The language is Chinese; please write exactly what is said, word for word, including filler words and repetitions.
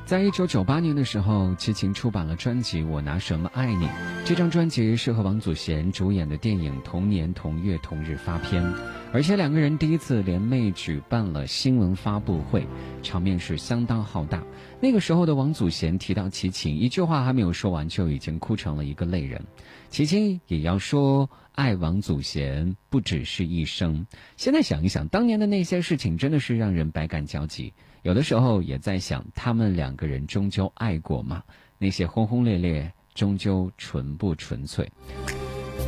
在一九九八年的时候，齐秦出版了专辑《我拿什么爱你》。这张专辑是和王祖贤主演的电影《同年同月同日》发片，而且两个人第一次联袂举办了新闻发布会，场面是相当浩大。那个时候的王祖贤提到齐秦，一句话还没有说完就已经哭成了一个泪人。齐秦也要说爱王祖贤不只是一生。现在想一想，当年的那些事情真的是让人百感交集。有的时候也在想，他们两个人终究爱过吗？那些轰轰烈烈终究纯不纯粹？